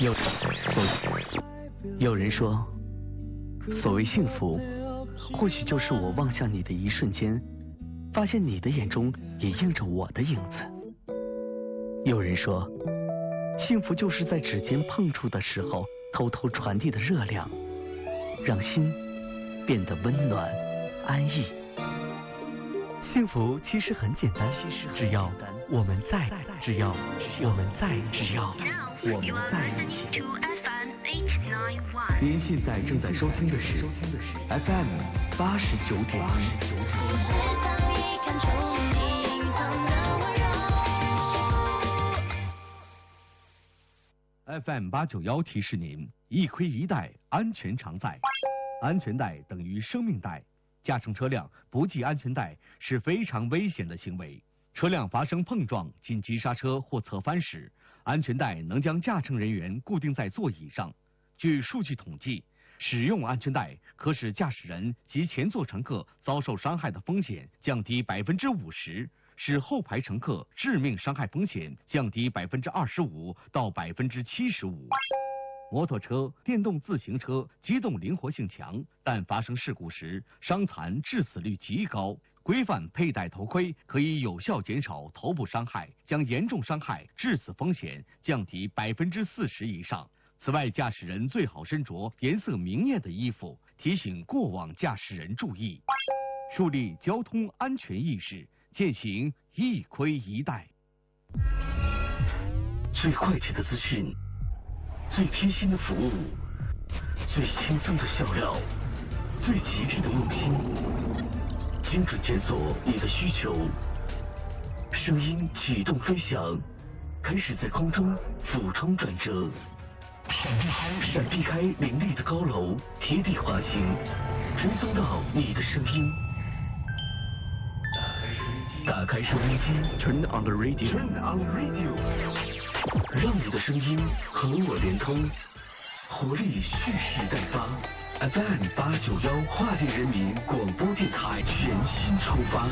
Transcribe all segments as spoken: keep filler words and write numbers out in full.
有有人说，所谓幸福，或许就是我望向你的一瞬间，发现你的眼中也映着我的影子。有人说，幸福就是在指尖碰触的时候，偷偷传递的热量，让心变得温暖安逸。幸福其实很简单，只要我们在，只要我们在，只要我们在一起。您现在正在收听的是 F M 八十九点一。 F M 八九幺提示您：一盔一带，安全常在。安全带等于生命带。驾乘车辆不系安全带是非常危险的行为。车辆发生碰撞、紧急刹车或侧翻时，安全带能将驾乘人员固定在座椅上。据数据统计，使用安全带可使驾驶人及前座乘客遭受伤害的风险降低百分之五十，使后排乘客致命伤害风险降低百分之二十五到百分之七十五。摩托车、电动自行车机动灵活性强，但发生事故时伤残致死率极高。规范佩戴头盔可以有效减少头部伤害，将严重伤害致死风险降低百分之四十以上。此外，驾驶人最好身着颜色明艳的衣服，提醒过往驾驶人注意，树立交通安全意识，践行一盔一带。 最快捷的资讯，最贴心的服务，最轻松的笑料，最吉利的用心，精准检索你的需求。声音启动飞翔，开始在空中俯冲转折，闪避开林立的高楼，贴地滑行，追踪到你的声音。打开收音机 ，Turn on the radio，Turn on the radio， 让你的声音和我连通，活力蓄势待发。F M 八九幺华电人民广播电台全新出发。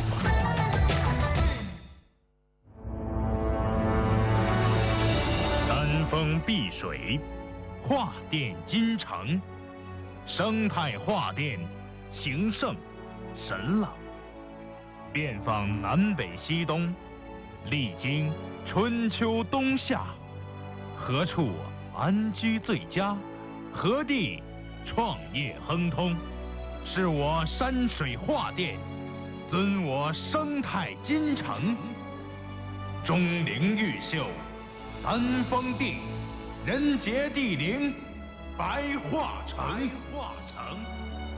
山峰碧水，化电金城，生态化电，情圣神朗。遍访南北西东，历经春秋冬夏，何处安居最佳？何地创业亨通？是我山水画电，尊我生态金城。钟灵毓秀，三峰地，人杰地灵，白化城。